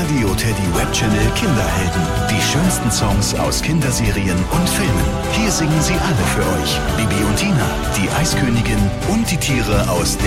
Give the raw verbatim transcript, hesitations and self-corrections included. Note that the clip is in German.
Radio Teddy Webchannel Kinderhelden. Die schönsten Songs aus Kinderserien und Filmen. Hier singen sie alle für euch. Bibi und Tina, die Eiskönigin und die Tiere aus